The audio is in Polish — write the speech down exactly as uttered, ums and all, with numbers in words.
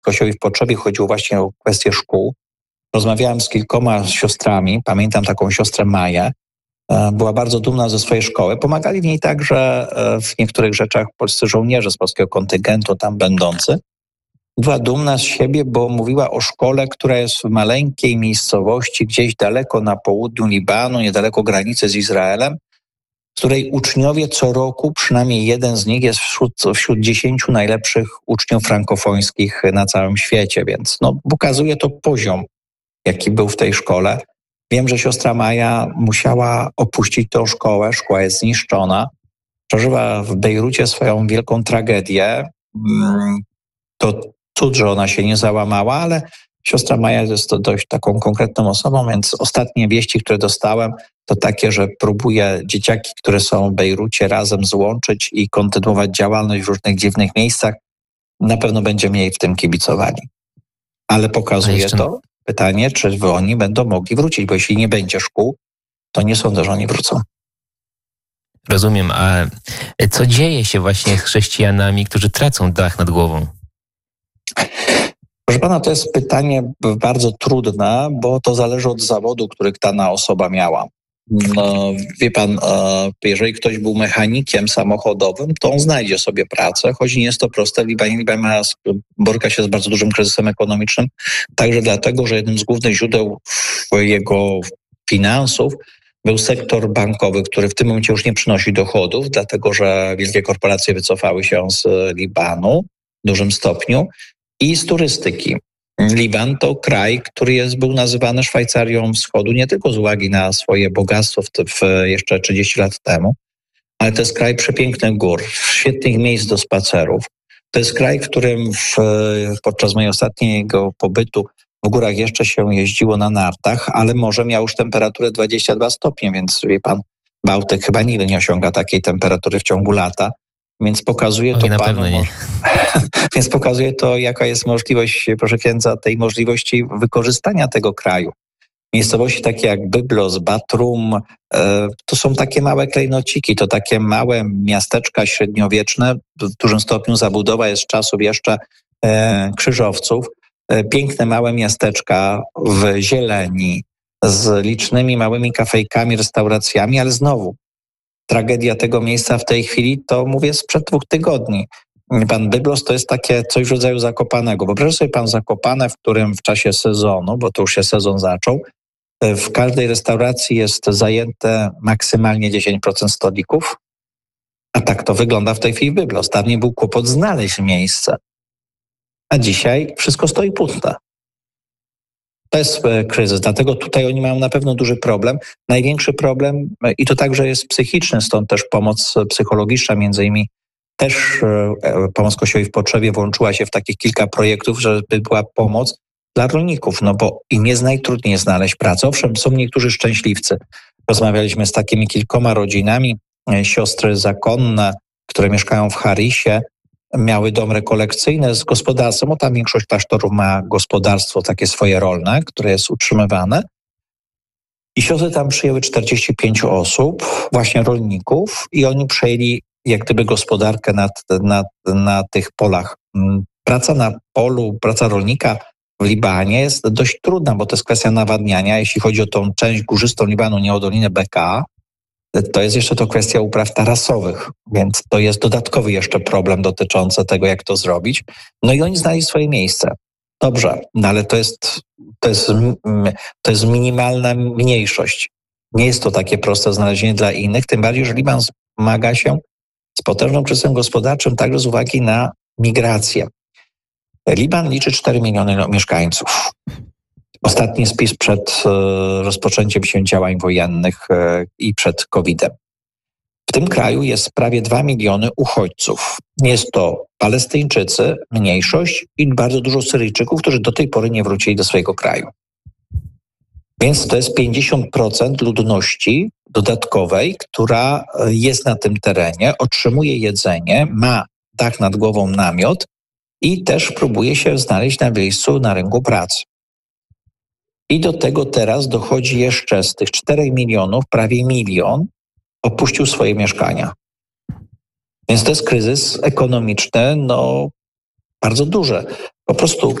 Kościołowi w Potrzebie chodziło właśnie o kwestię szkół. Rozmawiałem z kilkoma siostrami, pamiętam taką siostrę Maję, była bardzo dumna ze swojej szkoły. Pomagali w niej także w niektórych rzeczach polscy żołnierze z polskiego kontyngentu tam będący. Była dumna z siebie, bo mówiła o szkole, która jest w maleńkiej miejscowości, gdzieś daleko na południu Libanu, niedaleko granicy z Izraelem, w której uczniowie co roku, przynajmniej jeden z nich jest wśród, wśród dziesięciu najlepszych uczniów frankofońskich na całym świecie, więc no, pokazuje to poziom, jaki był w tej szkole. Wiem, że siostra Maja musiała opuścić tę szkołę, szkoła jest zniszczona, przeżywa w Bejrucie swoją wielką tragedię. To cud, że ona się nie załamała, ale siostra Maja jest to dość taką konkretną osobą, więc ostatnie wieści, które dostałem, to takie, że próbuje dzieciaki, które są w Bejrucie, razem złączyć i kontynuować działalność w różnych dziwnych miejscach. Na pewno będziemy jej w tym kibicowani. Ale pokazuje jeszcze... to pytanie, czy oni będą mogli wrócić, bo jeśli nie będzie szkół, to nie sądzę, że oni wrócą. Rozumiem, a co dzieje się właśnie z chrześcijanami, którzy tracą dach nad głową? Proszę pana, to jest pytanie bardzo trudne, bo to zależy od zawodu, który dana osoba miała. No, wie pan, jeżeli ktoś był mechanikiem samochodowym, to on znajdzie sobie pracę, choć nie jest to proste. Liban, Liban boryka się z bardzo dużym kryzysem ekonomicznym, także dlatego, że jednym z głównych źródeł jego finansów był sektor bankowy, który w tym momencie już nie przynosi dochodów, dlatego że wielkie korporacje wycofały się z Libanu w dużym stopniu i z turystyki. Liban to kraj, który jest, był nazywany Szwajcarią Wschodu nie tylko z uwagi na swoje bogactwo w, w jeszcze trzydzieści lat temu, ale to jest kraj przepięknych gór, świetnych miejsc do spacerów. To jest kraj, w którym w, podczas mojego ostatniego pobytu w górach jeszcze się jeździło na nartach, ale morze miało już temperaturę dwadzieścia dwa stopnie, więc wie pan, Bałtyk chyba nigdy nie osiąga takiej temperatury w ciągu lata. Więc pokazuje to na panu, pewno nie. Więc pokazuje to, jaka jest możliwość, proszę księdza, tej możliwości wykorzystania tego kraju. Miejscowości takie jak Byblos, Batrum, to są takie małe klejnociki, to takie małe miasteczka średniowieczne, w dużym stopniu zabudowa jest z czasów jeszcze krzyżowców. Piękne małe miasteczka w zieleni, z licznymi małymi kafejkami, restauracjami, ale znowu tragedia tego miejsca w tej chwili, to mówię sprzed dwóch tygodni. Pan Byblos to jest takie coś w rodzaju Zakopanego. Wyobraź sobie pan Zakopane, w którym w czasie sezonu, bo to już się sezon zaczął, w każdej restauracji jest zajęte maksymalnie dziesięć procent stolików, a tak to wygląda w tej chwili w Byblos. Dawniej był kłopot znaleźć miejsce, a dzisiaj wszystko stoi puste. To jest kryzys, dlatego tutaj oni mają na pewno duży problem. Największy problem, i to także jest psychiczny, stąd też pomoc psychologiczna, między innymi też pomoc Kościołowi w Potrzebie włączyła się w takich kilka projektów, żeby była pomoc dla rolników, no bo im jest najtrudniej znaleźć pracę. Owszem, są niektórzy szczęśliwcy. Rozmawialiśmy z takimi kilkoma rodzinami, siostry zakonne, które mieszkają w Harisie, miały dom rekolekcyjny z gospodarstwem, bo tam większość klasztorów ma gospodarstwo takie swoje rolne, które jest utrzymywane. I siostry tam przyjęły czterdzieści pięć osób, właśnie rolników, i oni przejęli jak gdyby gospodarkę nad, nad, na tych polach. Praca na polu, praca rolnika w Libanie jest dość trudna, bo to jest kwestia nawadniania. Jeśli chodzi o tą część górzystą Libanu, nie o Dolinę Bekaa, to jest jeszcze to kwestia upraw tarasowych, więc to jest dodatkowy jeszcze problem dotyczący tego, jak to zrobić. No i oni znaleźli swoje miejsce. Dobrze, no ale to jest, to jest, to jest minimalna mniejszość. Nie jest to takie proste znalezienie dla innych, tym bardziej, że Liban zmaga się z potężnym kryzysem gospodarczym także z uwagi na migrację. Liban liczy cztery miliony mieszkańców. Ostatni spis przed rozpoczęciem się działań wojennych i przed kowidem. W tym kraju jest prawie dwa miliony uchodźców. Jest to Palestyńczycy, mniejszość, i bardzo dużo Syryjczyków, którzy do tej pory nie wrócili do swojego kraju. Więc to jest pięćdziesiąt procent ludności dodatkowej, która jest na tym terenie, otrzymuje jedzenie, ma dach nad głową, namiot i też próbuje się znaleźć na miejscu na rynku pracy. I do tego teraz dochodzi jeszcze z tych czterech milionów, prawie milion opuścił swoje mieszkania. Więc to jest kryzys ekonomiczny, no bardzo duży. Po prostu